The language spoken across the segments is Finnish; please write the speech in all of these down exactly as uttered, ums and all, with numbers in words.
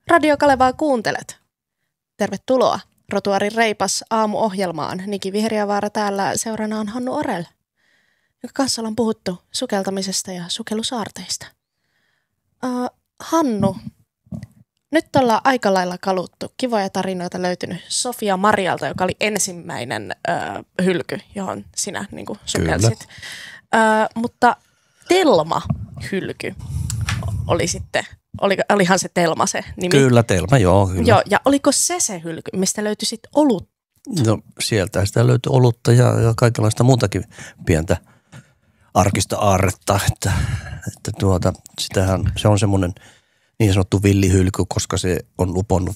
Radio Kalevaa kuuntelet. Tervetuloa Rotuarin reipas aamuohjelmaan. Niki Vihriävaara täällä, seurana on Hannu Orell, jonka kanssa ollaan puhuttu sukeltamisesta ja sukellusaarteista. Uh, Hannu, nyt ollaan aika lailla kaluttu. Kivoja tarinoita löytynyt Sofia Marialta, joka oli ensimmäinen uh, hylky, johon sinä niin kuin sukelsit. Uh, mutta Telma-hylky oli sitten... Oli, olihan se Telma se nimi. Kyllä, Telma, joo. Kyllä. Joo, ja oliko se se hylky, mistä löytyi sitten olut? No sieltä sitä löytyi olutta ja, ja kaikenlaista muutakin pientä arkista aarretta. Että, että tuota, sitähän, se on semmoinen niin sanottu villihylky, koska se on uponnut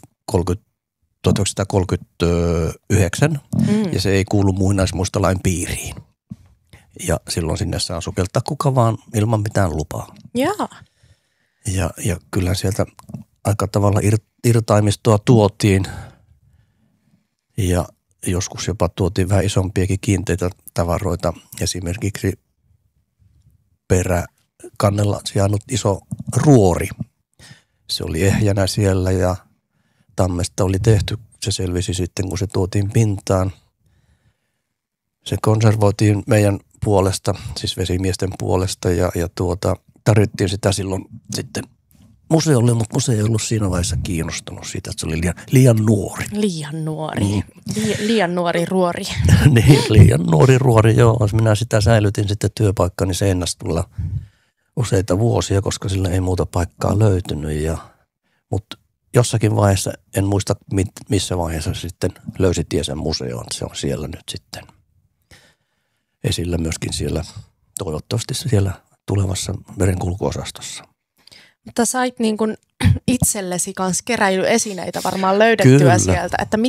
tuhatyhdeksänsataakolmekymmentäyhdeksän mm. ja se ei kuulu muinaismuistolain piiriin. Ja silloin sinne saa sukeltaa kuka vaan ilman mitään lupaa. Joo. Ja, ja kyllä sieltä aika tavalla ir, irtaimistoa tuotiin ja joskus jopa tuotiin vähän isompiakin kiinteitä tavaroita. Esimerkiksi peräkannella sijainnut iso ruori. Se oli ehjänä siellä ja tammesta oli tehty. Se selvisi sitten, kun se tuotiin pintaan. Se konservoitiin meidän puolesta, siis vesimiesten puolesta ja, ja tuota... Tarvittiin sitä silloin sitten museolle, mutta museo ei ollut siinä vaiheessa kiinnostunut siitä, että se oli liian, liian nuori. Liian nuori. Mm. Li, liian nuori ruori. Niin, liian nuori ruori, joo. Minä sitä säilytin sitten työpaikkani Seinästulla useita vuosia, koska sillä ei muuta paikkaa löytynyt. Ja, mutta jossakin vaiheessa, en muista missä vaiheessa sitten löysi tie sen museoon. Se on siellä nyt sitten esillä myöskin siellä, toivottavasti siellä tulevassa merenkulkuosastossa. Mutta sait niin kuin itsellesi kanssa keräilyesineitä varmaan löydettyä Kyllä. sieltä, että